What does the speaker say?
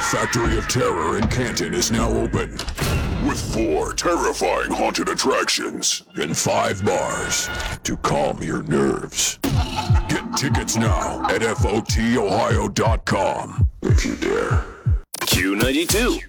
Factory of Terror in Canton is now open, with 4 terrifying haunted attractions and 5 bars to calm your nerves. Get tickets now at FOTOhio.com if you dare. Q92.